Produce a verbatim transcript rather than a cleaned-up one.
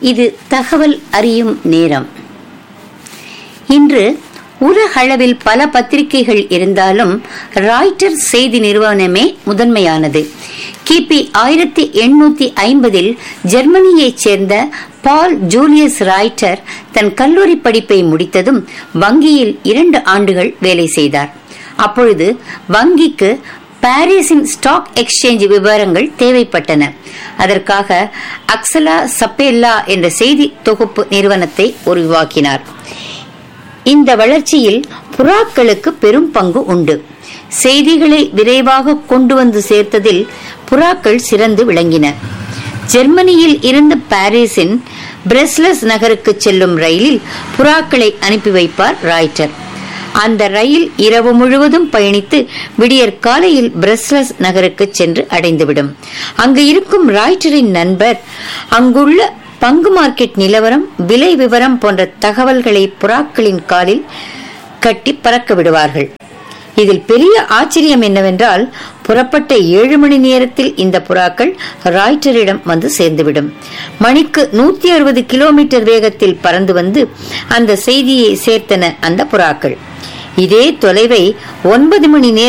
இது தகவல் அறியும் நேரம். இன்று உலகளவில் பல பத்திரிகைகள் இருந்தாலும் ராய்ட்டர் செய்தி நிறுவனமே முதன்மையானது. கிபி ஆயிரத்தி எண்ணூத்தி ஐம்பதில் ஜெர்மனியைச் சேர்ந்த பால் ஜூலியஸ் ராய்ட்டர் தன் கல்லூரி படிப்பை முடித்ததும் வங்கியில் இரண்டு ஆண்டுகள் வேலை செய்தார். அப்பொழுது வங்கிக்கு பாரிஸின் ஸ்டாக் எக்ஸ்சேஞ்ச் விவரங்கள் தேவைப்பட்டன. அதற்காக அக்ஸலா சப்பேல்லா என்ற செய்தி தொகுப்பு நிறுவனத்தை உருவாக்கினார். இந்த வளர்ச்சியில் புறாக்களுக்கு பெரும் பங்கு உண்டு. செய்திகளை விரைவாக கொண்டு வந்து சேர்த்ததில் புறாக்கள் சிறந்து விளங்கின. ஜெர்மனியில் இருந்து பாரிஸின் பிரஸ்லஸ் நகருக்கு செல்லும் ரயிலில் புறாக்களை அனுப்பி வைப்பார் ராய்ட்டர். அந்த ரயில் இரவு முழுவதும் பயணித்து விடியற் காலையில் பிரஸ்லஸ் நகருக்கு சென்று அடைந்துவிடும். அங்கு இருக்கும் ராய்ட்டரின் நண்பர் அங்குள்ள பங்கு மார்க்கெட் நிலவரம், விலை விவரம் போன்ற தகவல்களை புறாக்களின் காலில் கட்டி பறக்க விடுவார்கள். இதில் பெரிய ஆச்சரியம் என்னவென்றால், புறப்பட்ட ஏழு மணி நேரத்தில் இந்த புறாக்கள் ராய்ட்டரிடம் வந்து சேர்ந்துவிடும். மணிக்கு நூத்தி அறுபது கிலோமீட்டர் வேகத்தில் பறந்து வந்து அந்த செய்தியை சேர்த்தன அந்த புறாக்கள். இதே தொலைவை ஒன்பது மணி நேரம்